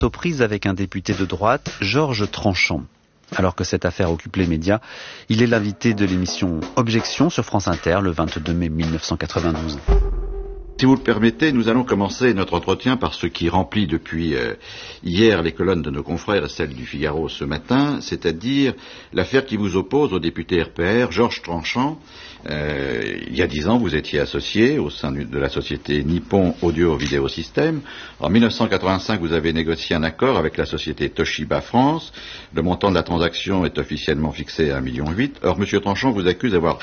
aux prises avec un député de droite, Georges Tranchant. Alors que cette affaire occupe les médias, il est l'invité de l'émission Objection sur France Inter le 22 mai 1992. Si vous le permettez, nous allons commencer notre entretien par ce qui remplit depuis hier les colonnes de nos confrères et celles du Figaro ce matin, c'est-à-dire l'affaire qui vous oppose au député RPR, Georges Tranchant. Il y a 10 ans, vous étiez associé au sein de la société Nippon Audio Video System. En 1985, vous avez négocié un accord avec la société Toshiba France. Le montant de la transaction est officiellement fixé à 1,8 million. Or, M. Tranchant vous accuse d'avoir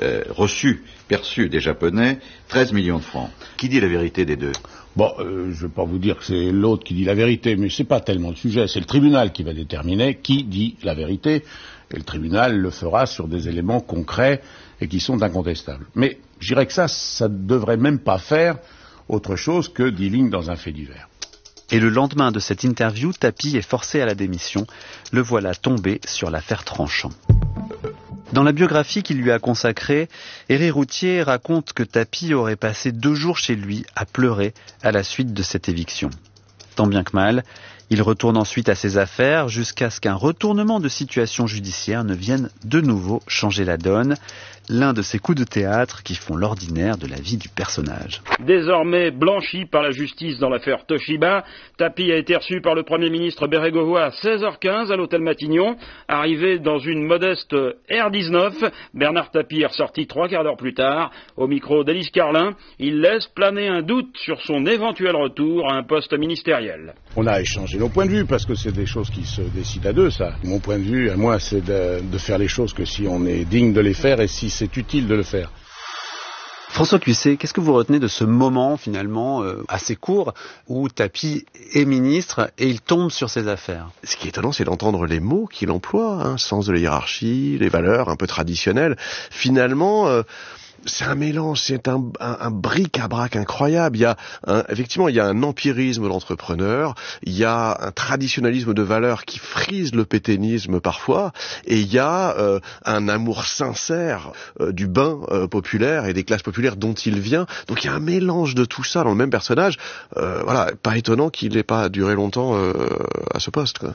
perçu des Japonais 13 millions de francs. Qui dit la vérité des deux ? Bon, je ne vais pas vous dire que c'est l'autre qui dit la vérité, mais c'est pas tellement le sujet. C'est le tribunal qui va déterminer qui dit la vérité, et le tribunal le fera sur des éléments concrets et qui sont incontestables. Mais je dirais que ça ne devrait même pas faire autre chose que dealing dans un fait divers. Et le lendemain de cette interview, Tapie est forcé à la démission. Le voilà tombé sur l'affaire Tranchant. Dans la biographie qu'il lui a consacrée, Éric Routhier raconte que Tapie aurait passé 2 jours chez lui à pleurer à la suite de cette éviction. Tant bien que mal, il retourne ensuite à ses affaires jusqu'à ce qu'un retournement de situation judiciaire ne vienne de nouveau changer la donne. L'un de ces coups de théâtre qui font l'ordinaire de la vie du personnage. Désormais blanchi par la justice dans l'affaire Toshiba, Tapie a été reçu par le Premier ministre Bérégovoy à 16h15 à l'hôtel Matignon. Arrivé dans une modeste R19, Bernard Tapie est ressorti 3 quarts d'heure plus tard. Au micro d'Élise Carlin, il laisse planer un doute sur son éventuel retour à un poste ministériel. On a échangé nos points de vue parce que c'est des choses qui se décident à deux, ça. Mon point de vue, à moi, c'est de faire les choses que si on est digne de les faire et si c'est utile de le faire. François Cuisset, qu'est-ce que vous retenez de ce moment, finalement, assez court, où Tapie est ministre et il tombe sur ses affaires ? Ce qui est étonnant, c'est d'entendre les mots qu'il emploie, sens de la hiérarchie, les valeurs un peu traditionnelles. Finalement, c'est un mélange, c'est un bric-à-brac incroyable. Effectivement, il y a un empirisme de l'entrepreneur, il y a un traditionnalisme de valeurs qui frise le pétainisme parfois, et il y a un amour sincère du bain populaire et des classes populaires dont il vient. Donc il y a un mélange de tout ça dans le même personnage. Voilà, pas étonnant qu'il n'ait pas duré longtemps à ce poste, quoi.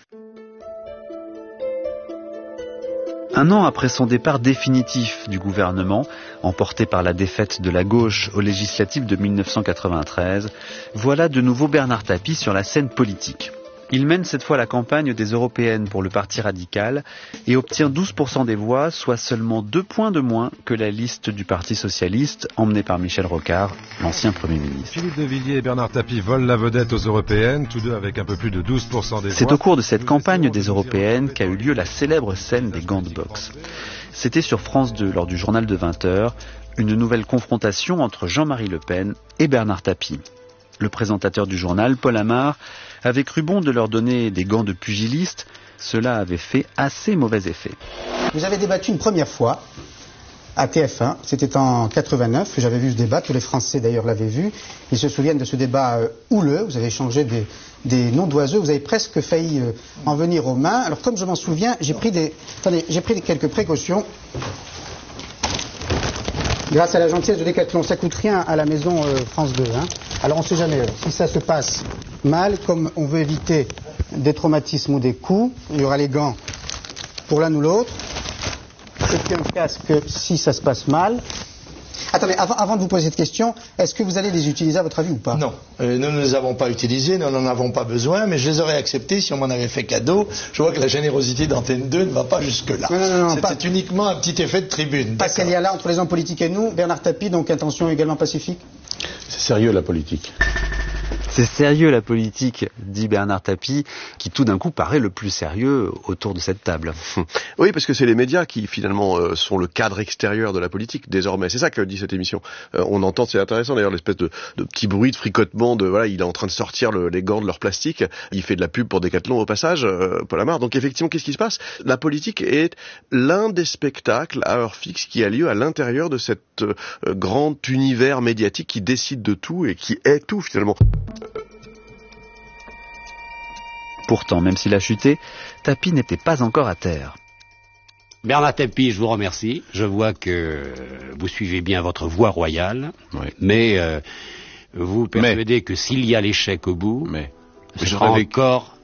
1 an après son départ définitif du gouvernement, emporté par la défaite de la gauche aux législatives de 1993, voilà de nouveau Bernard Tapie sur la scène politique. Il mène cette fois la campagne des européennes pour le Parti radical et obtient 12% des voix, soit seulement 2 points de moins que la liste du Parti socialiste emmenée par Michel Rocard, l'ancien Premier ministre. Philippe de Villiers et Bernard Tapie volent la vedette aux européennes, tous deux avec un peu plus de 12% des voix. C'est au cours de cette campagne des européennes qu'a eu lieu la célèbre scène des gants de boxe. C'était sur France 2 lors du journal de 20h, une nouvelle confrontation entre Jean-Marie Le Pen et Bernard Tapie. Le présentateur du journal, Paul Amar, avait cru bon de leur donner des gants de pugiliste. Cela avait fait assez mauvais effet. Vous avez débattu une première fois à TF1, c'était en 89, j'avais vu ce débat, tous les Français d'ailleurs l'avaient vu. Ils se souviennent de ce débat houleux, vous avez échangé des noms d'oiseaux, vous avez presque failli en venir aux mains. Alors comme je m'en souviens, j'ai pris quelques précautions. Grâce à la gentillesse de Décathlon, ça coûte rien à la maison France 2. Alors on ne sait jamais, si ça se passe mal, comme on veut éviter des traumatismes ou des coups, il y aura les gants pour l'un ou l'autre, et puis un casque si ça se passe mal. Attendez, avant de vous poser cette question, est-ce que vous allez les utiliser à votre avis ou pas ? Non, nous ne les avons pas utilisés, nous n'en avons pas besoin, mais je les aurais acceptés si on m'en avait fait cadeau. Je vois que la générosité d'Antenne 2 ne va pas jusque-là. Non, c'était uniquement un petit effet de tribune. Pas qu'il y a là entre les hommes politiques et nous. Bernard Tapie, donc intention également pacifique ? C'est sérieux la politique. C'est sérieux la politique, dit Bernard Tapie, qui tout d'un coup paraît le plus sérieux autour de cette table. Oui, parce que c'est les médias qui finalement sont le cadre extérieur de la politique désormais. C'est ça que dit cette émission. On entend, c'est intéressant d'ailleurs, l'espèce de petit bruit de fricotement de voilà, il est en train de sortir les gants de leur plastique. Il fait de la pub pour Décathlon au passage, Paul Amar. Donc effectivement, qu'est-ce qui se passe ? La politique est l'un des spectacles à heure fixe qui a lieu à l'intérieur de cet grand univers médiatique qui décide de tout et qui est tout finalement. Pourtant, même s'il a chuté, Tapie n'était pas encore à terre. Bernard Tapie, je vous remercie. Je vois que vous suivez bien votre voie royale, oui. Mais vous persuadez que s'il y a l'échec au bout, ce sera encore